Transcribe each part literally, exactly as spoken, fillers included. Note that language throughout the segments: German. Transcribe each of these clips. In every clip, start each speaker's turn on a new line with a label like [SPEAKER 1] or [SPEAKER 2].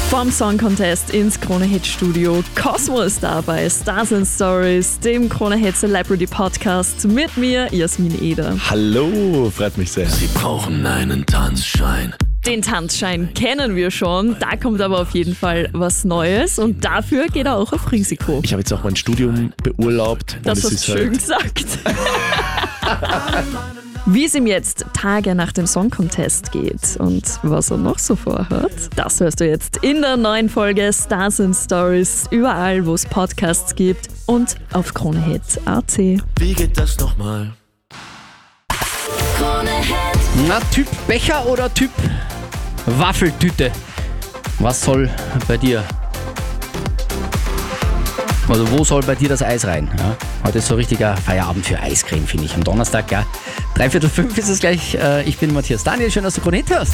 [SPEAKER 1] Vom Song Contest ins Krone-Hit-Studio. Cosmo ist da bei Stars and Stories, dem Krone-Hit Celebrity Podcast mit mir, Jasmin Eder.
[SPEAKER 2] Hallo, freut mich sehr.
[SPEAKER 3] Sie brauchen einen Tanzschein.
[SPEAKER 1] Den Tanzschein kennen wir schon, da kommt aber auf jeden Fall was Neues und dafür geht er auch auf Risiko.
[SPEAKER 2] Ich habe jetzt auch mein Studium beurlaubt.
[SPEAKER 1] Das
[SPEAKER 2] und
[SPEAKER 1] hast du schön
[SPEAKER 2] halt
[SPEAKER 1] gesagt. Wie es ihm jetzt Tage nach dem Song Contest geht und was er noch so vorhat, das hörst du jetzt in der neuen Folge Stars and Stories, überall wo es Podcasts gibt und auf Krone-Hit punkt a t.
[SPEAKER 3] Wie geht das nochmal?
[SPEAKER 4] Na, Typ Becher oder Typ Waffeltüte? Was soll bei dir? Also wo soll bei dir das Eis rein? Ja? Heute ist so ein richtiger Feierabend für Eiscreme, finde ich. Am Donnerstag, ja. Dreiviertel fünf ist es gleich. Äh, ich bin Matthias Daniel, schön, dass du Krone-Hit hörst.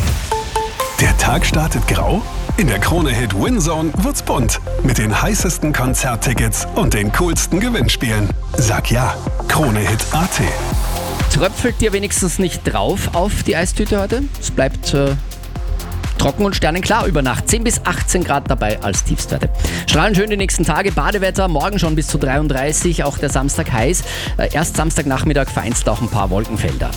[SPEAKER 5] Der Tag startet grau? In der Krone-Hit Winzone wird's bunt. Mit den heißesten Konzerttickets und den coolsten Gewinnspielen. Sag ja, Krone-Hit punkt a t.
[SPEAKER 4] Tröpfelt dir wenigstens nicht drauf auf die Eistüte heute? Es bleibt äh, trocken und sternenklar über Nacht. zehn bis achtzehn Grad dabei als Tiefstwerte. Strahlend schön die nächsten Tage. Badewetter, morgen schon bis zu dreiunddreißig. Auch der Samstag heiß. Äh, erst Samstagnachmittag vereinzelt auch ein paar Wolkenfelder.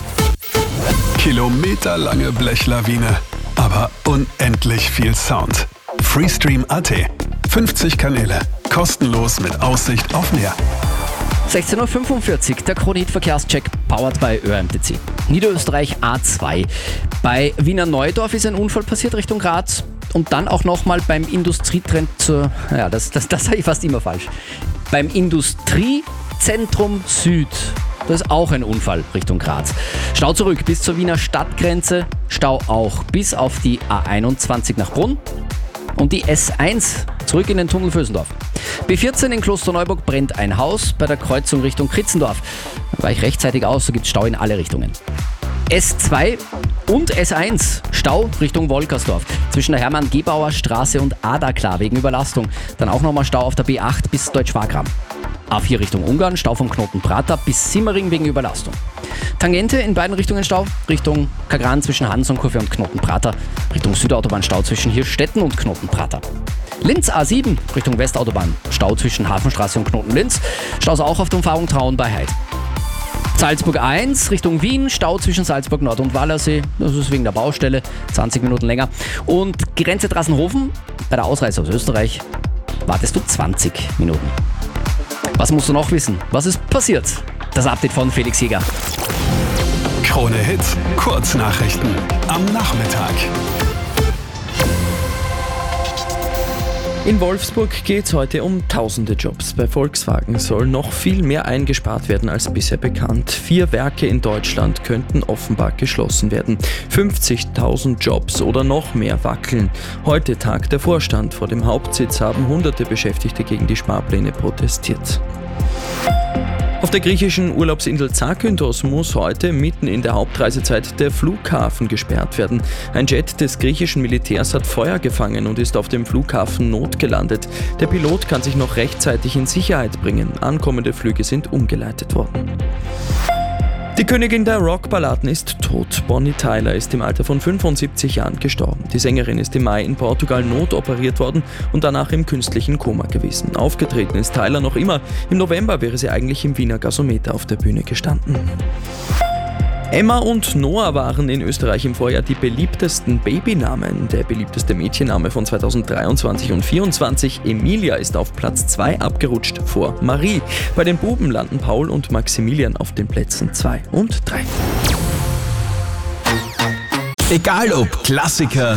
[SPEAKER 5] Kilometerlange Blechlawine, aber unendlich viel Sound. Freestream punkt a t. fünfzig Kanäle, kostenlos mit Aussicht auf Meer.
[SPEAKER 4] sechzehn Uhr fünfundvierzig, der Krone-Hit-Verkehrscheck, powered by Ö R M T C. Niederösterreich A zwei. Bei Wiener Neudorf ist ein Unfall passiert Richtung Graz und dann auch nochmal beim Industrietrend zur, ja, das, das, das sage ich fast immer falsch. Beim Industriezentrum Süd, das ist auch ein Unfall Richtung Graz. Stau zurück bis zur Wiener Stadtgrenze, Stau auch bis auf die A einundzwanzig nach Brunn und die S eins zurück in den Tunnel Vösendorf. B vierzehn in Klosterneuburg brennt ein Haus bei der Kreuzung Richtung Kritzendorf. Da war ich rechtzeitig aus, so gibt es Stau in alle Richtungen. S zwei und S eins, Stau Richtung Wolkersdorf. Zwischen der Hermann-Gebauer Straße und Adaklar wegen Überlastung. Dann auch nochmal Stau auf der B acht bis Deutsch-Wagram. A vier Richtung Ungarn, Stau vom Knoten Prater bis Simmering wegen Überlastung. Tangente in beiden Richtungen Stau, Richtung Kagran zwischen Hansonkurve und Knoten Prater. Richtung Südautobahn Stau zwischen Hirschstetten und Knoten Prater. Linz A sieben Richtung Westautobahn, Stau zwischen Hafenstraße und Knoten Linz. Staus auch auf der Umfahrung Traun bei Heid. Salzburg A eins Richtung Wien, Stau zwischen Salzburg Nord und Wallersee. Das ist wegen der Baustelle, zwanzig Minuten länger. Und Grenze Drassenhofen, bei der Ausreise aus Österreich wartest du zwanzig Minuten. Was musst du noch wissen? Was ist passiert? Das Update von Felix Jäger.
[SPEAKER 5] Krone-Hit, Kurznachrichten am Nachmittag.
[SPEAKER 6] In Wolfsburg geht es heute um tausende Jobs. Bei Volkswagen soll noch viel mehr eingespart werden als bisher bekannt. Vier Werke in Deutschland könnten offenbar geschlossen werden. fünfzigtausend Jobs oder noch mehr wackeln. Heute tagt der Vorstand. Vor dem Hauptsitz haben hunderte Beschäftigte gegen die Sparpläne protestiert. Auf der griechischen Urlaubsinsel Zakynthos muss heute mitten in der Hauptreisezeit der Flughafen gesperrt werden. Ein Jet des griechischen Militärs hat Feuer gefangen und ist auf dem Flughafen notgelandet. Der Pilot kann sich noch rechtzeitig in Sicherheit bringen. Ankommende Flüge sind umgeleitet worden. Die Königin der Rockballaden ist tot. Bonnie Tyler ist im Alter von fünfundsiebzig Jahren gestorben. Die Sängerin ist im Mai in Portugal notoperiert worden und danach im künstlichen Koma gewesen. Aufgetreten ist Tyler noch immer. Im November wäre sie eigentlich im Wiener Gasometer auf der Bühne gestanden. Emma und Noah waren in Österreich im Vorjahr die beliebtesten Babynamen. Der beliebteste Mädchenname von zweitausenddreiundzwanzig und zweitausendvierundzwanzig, Emilia, ist auf Platz zwei abgerutscht vor Marie. Bei den Buben landen Paul und Maximilian auf den Plätzen zwei und drei.
[SPEAKER 7] Egal ob Klassiker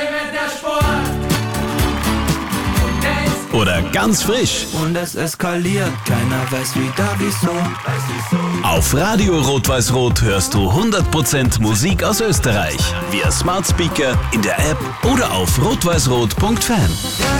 [SPEAKER 7] oder ganz frisch.
[SPEAKER 3] Und es eskaliert, keiner weiß wieder wieso.
[SPEAKER 7] Auf Radio Rot-Weiß-Rot hörst du hundert Prozent Musik aus Österreich. Via Smart Speaker, in der App oder auf rot weiß rot punkt fan.